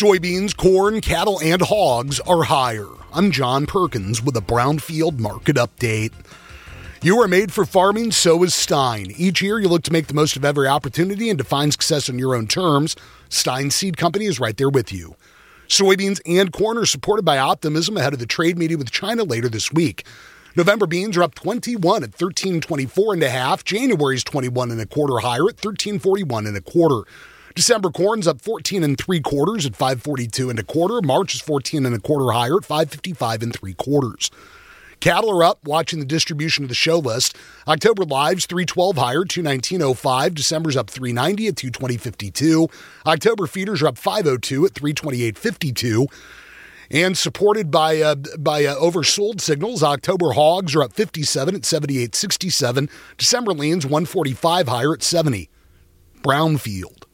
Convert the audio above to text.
Soybeans, corn, cattle, and hogs are higher. I'm John Perkins with a Brownfield Market Update. You are made for farming, so is Stein. Each year, you look to make the most of every opportunity and define success on your own terms. Stein Seed Company is right there with you. Soybeans and corn are supported by optimism ahead of the trade meeting with China later this week. November beans are up 21 at $13.24.5. January's 21 1/4 higher at $13.41 1/4. December corn's up 14 3/4 at $5.42 1/4. March is 14 1/4 higher at $5.55 3/4. Cattle are up, watching the distribution of the show list. October lives, 312 higher, 219.05. December's up 390 at 220.52. October feeders are up 502 at 328.52. And supported by oversold signals, October hogs are up 57 at 78.67. December leans 145 higher at 70. Brownfield.